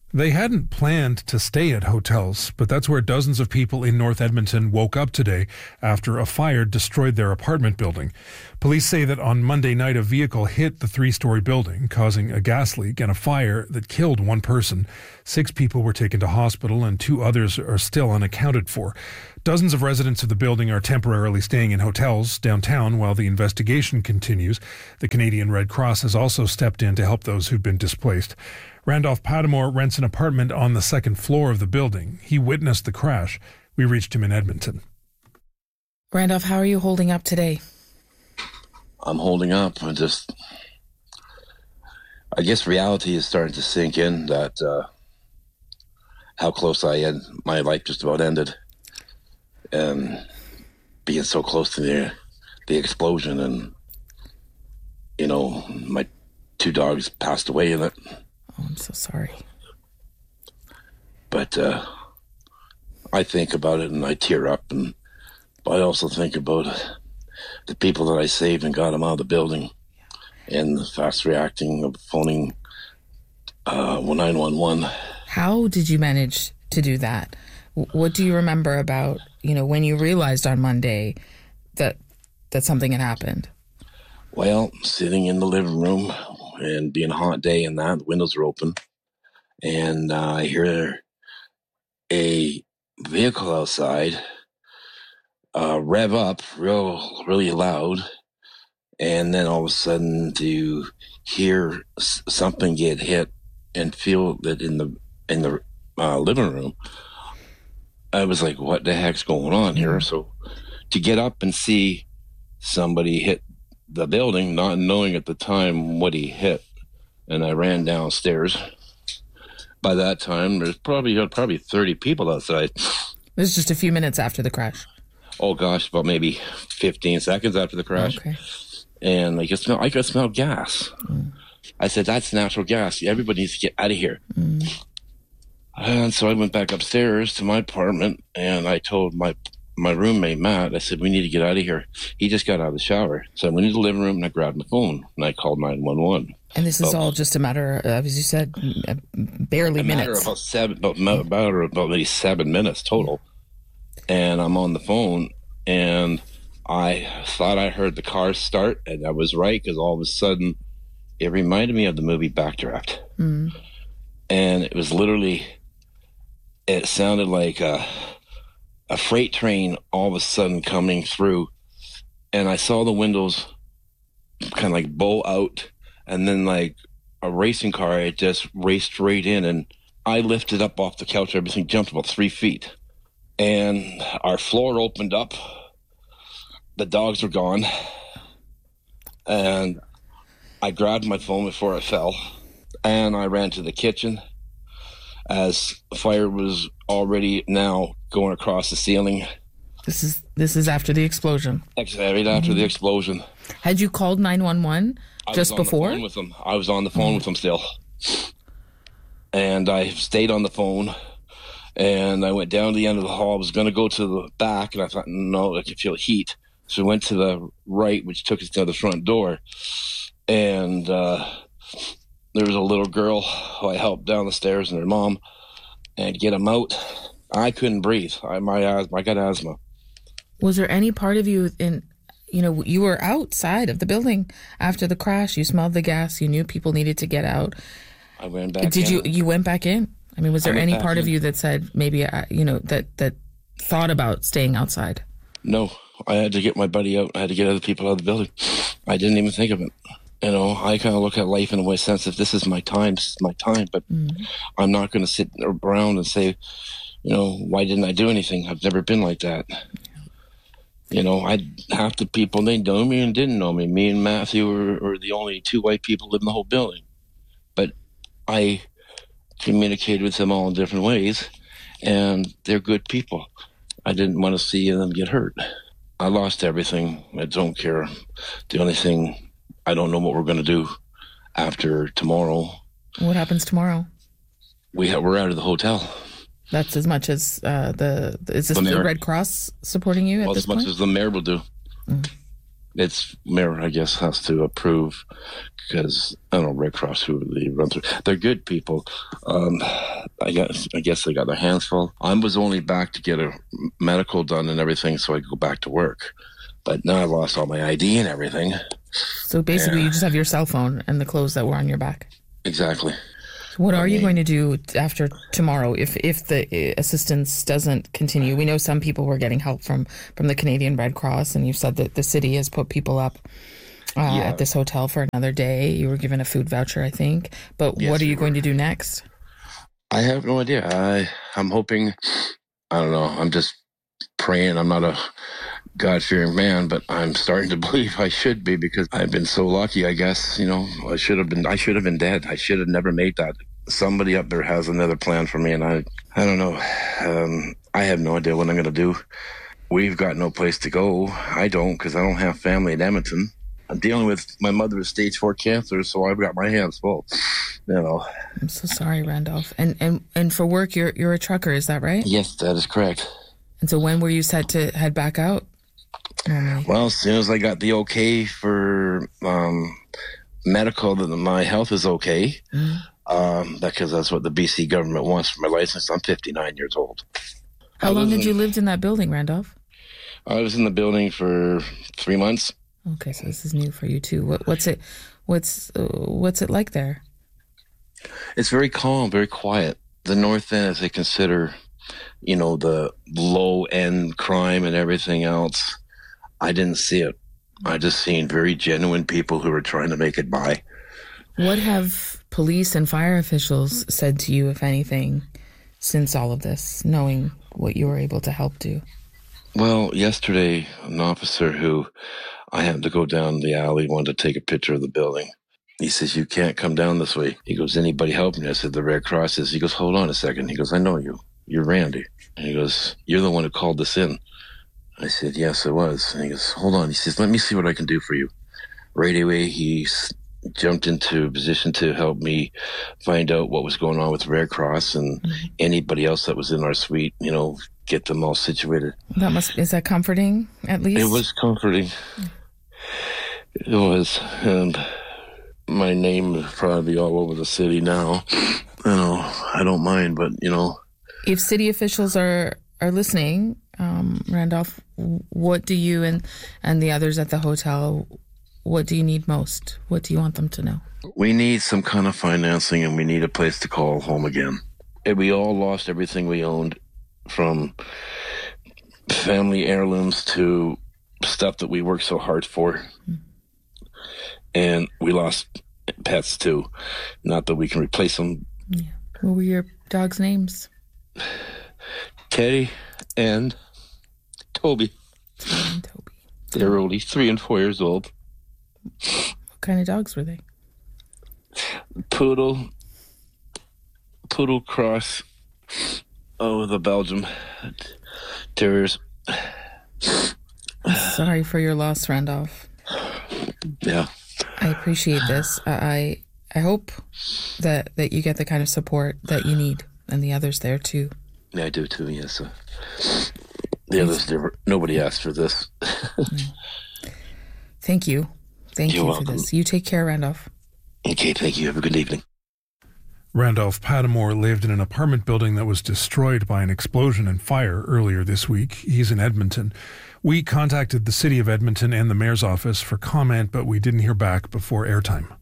They hadn't planned to stay at hotels, but that's where dozens of people in North Edmonton woke up today after a fire destroyed their apartment building. Police say that on Monday night a vehicle hit the three-story building, causing a gas leak and a fire that killed one person. 6 people were taken to hospital and 2 others are still unaccounted for. Dozens of residents of the building are temporarily staying in hotels downtown while the investigation continues. The Canadian Red Cross has also stepped in to help those who've been displaced. Randolph Padmore rents an apartment on the second floor of the building. He witnessed the crash. We reached him in Edmonton. Randolph, how are you holding up today? I'm holding up. I guess reality is starting to sink in that how close I am. My life just about ended. And being so close to the explosion, and, you know, my 2 dogs passed away in it. Oh, I'm so sorry. But I think about it and I tear up, but I also think about the people that I saved and got them out of the building, and the fast reacting of phoning 911. How did you manage to do that? What do you remember about, when you realized on Monday that something had happened? Well, sitting in the living room and being a hot day and that, the windows are open, and I hear a vehicle outside rev up really loud, and then all of a sudden to hear something get hit and feel that in the living room. I was like, what the heck's going on here? So to get up and see somebody hit the building, not knowing at the time what he hit, and I ran downstairs. By that time, there's probably 30 people outside. It was just a few minutes after the crash. Oh gosh, about maybe 15 seconds after the crash. Okay. And I could smell gas. I said, that's natural gas. Everybody needs to get out of here. And so I went back upstairs to my apartment, and I told my roommate, Matt, I said, we need to get out of here. He just got out of the shower. So I went into the living room, and I grabbed my phone, and I called 911. And this is all just a matter of, as you said, barely minutes. About maybe 7 minutes total. And I'm on the phone, and I thought I heard the car start, and I was right, because all of a sudden, it reminded me of the movie Backdraft. And it was literally... It sounded like a freight train all of a sudden coming through, and I saw the windows kind of like bow out, and then like a racing car, it just raced straight in, and I lifted up off the couch. Everything jumped about 3 feet, and our floor opened up. The dogs were gone, and I grabbed my phone before I fell, and I ran to the kitchen. As the fire was already now going across the ceiling. This is after the explosion. Right after the explosion. Had you called 911 just before? I was on the phone with them still. And I stayed on the phone, and I went down to the end of the hall. I was going to go to the back, and I thought, no, I could feel heat. So I went to the right, which took us to the front door. And there was a little girl who I helped down the stairs, and her mom, and get them out. I couldn't breathe. I got asthma. Was there any part of you you were outside of the building after the crash. You smelled the gas. You knew people needed to get out. I went back in. Did you went back in? I mean, was there any part of you that said maybe, that thought about staying outside? No, I had to get my buddy out. I had to get other people out of the building. I didn't even think of it. I kind of look at life in a way sense if this is my time, but I'm not going to sit around and say, why didn't I do anything? I've never been like that. Half the people, they know me and didn't know me. Me and Matthew are the only 2 white people in the whole building. But I communicated with them all in different ways, and they're good people. I didn't want to see them get hurt. I lost everything. I don't care. The only thing... I don't know what we're going to do after tomorrow. What happens tomorrow? We're out of the hotel. That's as much as is this the Red Cross supporting you at this point? As much as the mayor will do. It's mayor, I guess, has to approve because I don't know Red Cross who they run through. They're good people. I guess they got their hands full. I was only back to get a medical done and everything, so I could go back to work. But now I lost all my ID and everything. So basically, you just have your cell phone and the clothes that were on your back. Exactly. What are you going to do after tomorrow if the assistance doesn't continue? We know some people were getting help from the Canadian Red Cross, and you said that the city has put people up at this hotel for another day. You were given a food voucher, I think. But Yes, what are we you going were. to do next? I have no idea. I'm hoping. I don't know. I'm just praying. I'm not a God-fearing man, but I'm starting to believe I should be because I've been so lucky. I guess I should have been dead. I should have never made that. Somebody up there has another plan for me, and I don't know. I have no idea what I'm going to do. We've got no place to go. I don't because I don't have family in Edmonton. I'm dealing with my mother with stage 4 cancer, so I've got my hands full. I'm so sorry, Randolph. And for work, you're a trucker, is that right? Yes, that is correct. And so when were you set to head back out? Normally? Well, as soon as I got the okay for medical that my health is okay, because that's what the BC government wants for my license. I'm 59 years old. How long did you lived in that building, Randolph? I was in the building for 3 months. Okay, so this is new for you too. What's it like there? It's very calm, very quiet. The North End, as they consider, the low end crime and everything else, I didn't see it. I just seen very genuine people who were trying to make it by. What have police and fire officials said to you, if anything, since all of this, knowing what you were able to help do? Well, yesterday, an officer who I happened to go down the alley, wanted to take a picture of the building. He says, "You can't come down this way." He goes, "Anybody helping you?" I said, "The Red Cross is." He goes, "Hold on a second." He goes, "I know you. You're Randy." And he goes, "You're the one who called this in." I said, "Yes, it was." And he goes, "Hold on." He says, "Let me see what I can do for you." Right away, he jumped into a position to help me find out what was going on with Red Cross and anybody else that was in our suite, get them all situated. Is that comforting, at least? It was comforting. It was. And my name would probably be all over the city now. I don't mind, but, If city officials are listening, Randolph, what do you and the others at the hotel, what do you need most? What do you want them to know? We need some kind of financing, and we need a place to call home again. And we all lost everything we owned, from family heirlooms to stuff that we worked so hard for. And we lost pets too. Not that we can replace them. Yeah. What were your dogs' names? Teddy and Toby. Teddy and Toby. They were only 3 and 4 years old. What kind of dogs were they? Poodle cross. Oh, the Belgium Terriers. Sorry for your loss, Randolph. Yeah. I appreciate this. I hope that you get the kind of support that you need, and the others there too. Yeah, I do too, yes. The others, nobody asked for this. Thank you. Thank You're you welcome. for this. You take care, Randolph. Okay, thank you. Have a good evening. Randolph Padamore lived in an apartment building that was destroyed by an explosion and fire earlier this week. He's in Edmonton. We contacted the City of Edmonton and the Mayor's office for comment, but we didn't hear back before airtime.